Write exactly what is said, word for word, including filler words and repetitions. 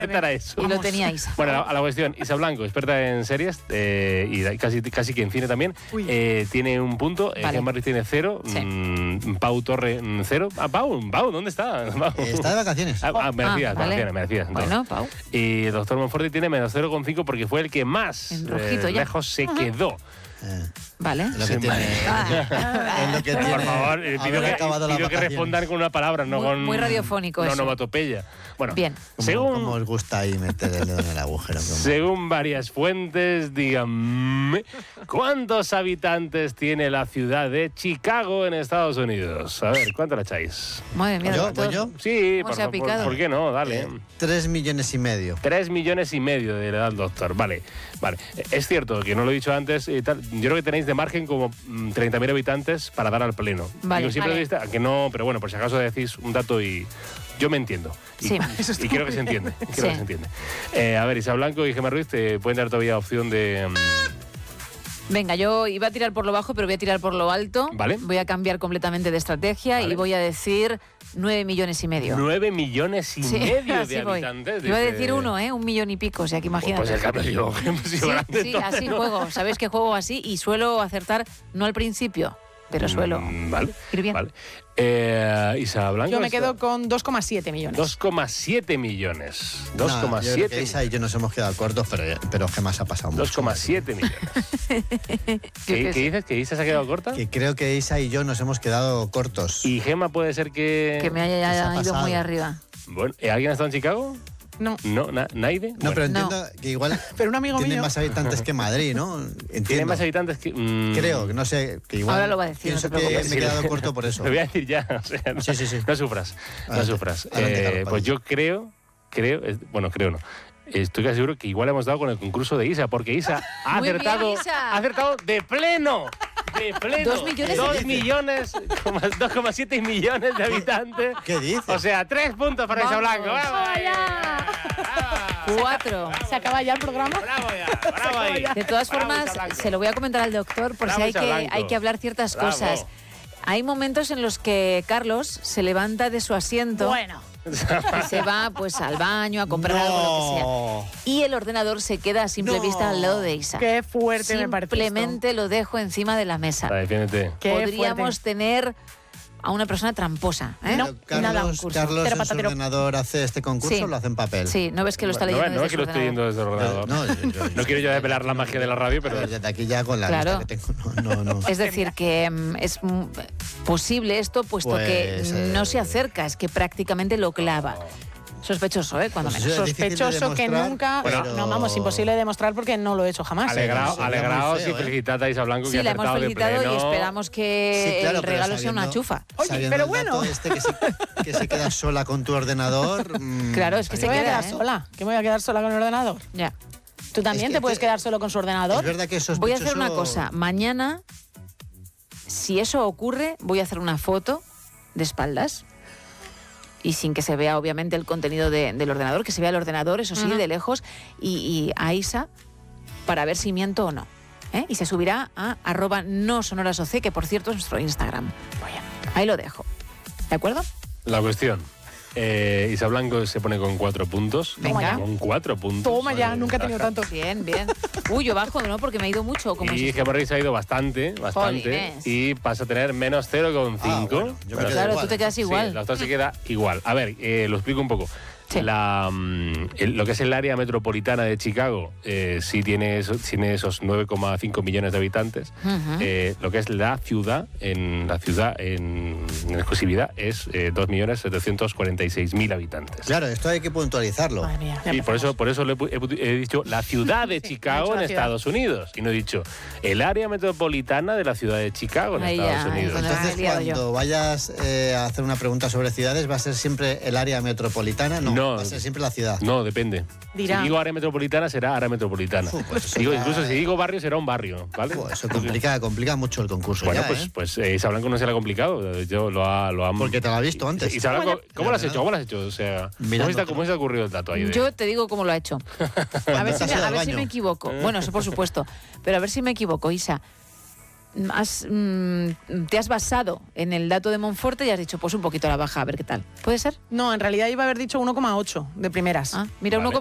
Era eso. Y lo tenía Isa. Bueno, a la, a la cuestión. Isa Blanco, experta en series eh, y casi, casi que en cine también, eh, tiene un punto. Eh, Vale. Gemma Ruiz tiene cero. Sí. Mm, Pau Torre, mm, cero. Ah, Pau, Pau, ¿dónde está? Pau. Eh, está de vacaciones. Ah, ah, merecidas, Ah, vale. merecidas, merecidas. entonces. Bueno, Pau. Y el doctor Monforte tiene menos cero coma cinco porque fue el que más En rojito eh, ya. lejos se quedó. Eh, Vale. es lo Sí, que tiene. Ah. Es lo que Por tiene favor, eh, pido, haber que, acabado las pido que vacaciones. respondan con una palabra, no Muy- con... muy radiofónico no eso. onomatopeya. Bueno, Bien. Como, según... como os gusta ahí meter el dedo en el agujero. como- Según varias fuentes, díganme, ¿cuántos habitantes tiene la ciudad de Chicago en Estados Unidos? A ver, ¿cuánto la echáis? Madre mía. ¿Yo? doctor. ¿Voy yo? Sí, ¿Cómo por, se ha por- picado? ¿por qué no? Dale. Eh, tres millones y medio. Tres millones y medio de edad, doctor. Vale, vale. Eh, Es cierto que no lo he dicho antes y tal. Yo creo que tenéis de margen como mm, treinta mil habitantes para dar al pleno. Vale, Digo, siempre vale. decís, aunque no, pero bueno, por si acaso decís un dato y yo me entiendo. Y, Sí. y creo que se entiende. Creo Sí. que se entiende. Eh, a ver, Isa Blanco y Gemma Ruiz te pueden dar todavía opción de... mm, Venga, yo iba a tirar por lo bajo, pero voy a tirar por lo alto. Vale. Voy a cambiar completamente de estrategia Vale. y voy a decir nueve millones y medio. Nueve millones y Sí, medio así de voy. habitantes. Iba a dice- decir uno, ¿eh? Un millón y pico, o sea que Pues, imagínate. pues el cambio yo, hemos sido Sí, grandes, sí, entonces, así ¿no? juego. Sabéis que juego así y suelo acertar, no al principio, pero suelo Mm, Vale. ir bien. Vale. Eh, Isa Blanco. Yo me está- quedo con dos coma siete millones. dos coma siete millones. dos No, coma yo creo que siete. Isa y yo nos hemos quedado cortos, pero, pero que más ha pasado mucho. dos coma siete millones. ¿Qué, que qué sí. dices? ¿Que Isa se ha quedado corta? Que creo que Isa y yo nos hemos quedado cortos. Y Gemma puede ser que... Que me ¿Qué se ha haya ido pasado? muy arriba. Bueno, ¿eh, ¿alguien ha estado en Chicago? No, No, na- ¿Naide? No, Bueno, pero No. entiendo que igual pero un amigo tiene mío. más habitantes que Madrid, ¿no? ¿Tiene Entiendo. más habitantes que...? mm, Creo, que no sé, que igual Ahora lo va a decir, pienso no te que preocupes. me he quedado corto por eso. Lo voy a decir ya. O sea, no, Sí, sí, sí. no sufras, no Adelante, sufras. adelante, Eh, Carlos, pues vale. yo creo, creo, es- bueno, creo no. Estoy casi seguro que igual hemos dado con el concurso de Isa, porque Isa ha Muy bien, acertado, Isa. ha acertado de pleno. De pleno. Dos millones Dos de- millones, coma- dos coma siete millones de habitantes. ¿Qué dices? O sea, tres puntos para Isa Vamos. Blanco. ¡Bravo! ahí! Cuatro. ¿Se acaba ya el programa? ¡Bravo ya! ¡Bravo ahí! De todas Bravo, formas, Isa Blanco. se lo voy a comentar al doctor por Bravo, si hay Isa que, Blanco. hay que hablar ciertas Bravo. cosas. Hay momentos en los que Carlos se levanta de su asiento Bueno, y se va pues al baño a comprar algo, lo que sea. Y el ordenador se queda a simple No. vista al lado de Isa. qué fuerte me parece. Simplemente lo dejo encima de la mesa. Va, defiéndete. Qué Podríamos fuerte. tener a una persona tramposa. ¿eh? No, Pero nada, un Carlos, curso. Carlos Cero en su patatero. ordenador hace este concurso Sí. o lo hace en papel. Sí, no ves que lo está No, leyendo no, desde es que lo su estoy viendo ordenador. desde el ordenador. No, yo- yo- No quiero yo desvelar la magia de la radio, pero... Pero desde aquí ya con la Claro. lista que tengo. No, no, no. Es decir, que mm, es mm, posible esto, puesto Pues, que eh, no se acerca, es que prácticamente lo clava. Sospechoso, ¿eh? Cuando Pues menos. eso es difícil de Sospechoso que demostrar, nunca. pero- No, vamos, imposible de demostrar porque no lo he hecho jamás. Alegrao, sería muy alegraos feo, y ¿eh? felicitad a Isa Blanco Sí, que ha la hemos acertado de felicitado pleno. y esperamos que Sí, claro, el pero regalo sea una sabiendo- chufa. Oye, sabiendo pero el bueno. dato este que se, que se queda sola con tu ordenador. mm, Claro, es que ¿Qué se me voy a queda, quedar ¿eh? sola? ¿Que me voy a quedar sola con el ordenador? Ya. ¿Tú también Es que- te puedes que- quedar solo con su Es ordenador? verdad que eso es Voy a hacer una cosa. Mañana, si eso ocurre, voy a hacer una foto de espaldas y sin que se vea, obviamente, el contenido de- del ordenador, que se vea el ordenador, eso sí, Ujú. de lejos, y, y a Isa para ver si miento o no. ¿eh? Y se subirá a arroba no sonorasoc, que por cierto es nuestro Instagram. Ahí lo dejo. ¿De acuerdo? La cuestión. Eh, Isa Blanco se pone con cuatro puntos. Venga. ya. Con cuatro puntos. Toma ya, Madre nunca he mía. tenido tanto. Bien, bien. Uy, yo bajo, ¿no? Porque me he ido mucho. Como Y es Gemma Ruiz ha ido bastante, bastante. Jolines. Y pasa a tener menos cero coma cinco. Ah, bueno, yo me quedo Claro, igual. tú te quedas igual. Sí, la otra se queda igual. A ver, eh, lo explico un poco. Sí. La, mm, el- lo que es el área metropolitana de Chicago eh, sí tiene, eso- tiene esos nueve coma cinco millones de habitantes. Ujú. Eh, lo que es la ciudad, en la ciudad en, en exclusividad, es eh, dos millones setecientos cuarenta y seis mil habitantes. Claro, esto hay que puntualizarlo. Madre mía. ya Y por eso, empezamos. por eso le he, pu- he- he dicho la ciudad de Sí, Chicago he dicho en la ciudad. Estados Unidos. Y no he dicho el área metropolitana de la ciudad de Chicago en Ahí Estados ya, ahí Unidos. con el- Entonces, he liado cuando yo. vayas eh, a hacer una pregunta sobre ciudades, ¿va a ser siempre el área metropolitana? No, No. va a ser siempre la ciudad. No, depende. Dirá. Si digo área metropolitana, será área metropolitana. Uf, pues eso Digo, ya- incluso si digo barrio, será un barrio, ¿vale? Uf, eso complica, complica mucho el concurso. Bueno, ya, pues, ¿eh? pues eh, Isa Blanco no se le ha complicado. Yo lo ha, lo ha- Porque te lo ha visto antes. Isa Blanco, ¿cómo lo has Ya, hecho? ¿Cómo lo has hecho? O sea, ¿cómo Mirando se, te, otro. cómo se te ha ocurrido el dato ahí? De... Yo te digo cómo lo ha hecho. A ver, si, te has me- ido a al ver si baño. me equivoco. Bueno, eso por supuesto. Pero a ver si me equivoco, Isa. has, mm, te has basado en el dato de Monforte y has dicho, pues un poquito a la baja, a ver qué tal. ¿Puede ser? No, en realidad iba a haber dicho uno coma ocho de primeras. Ah, mira, Vale. uno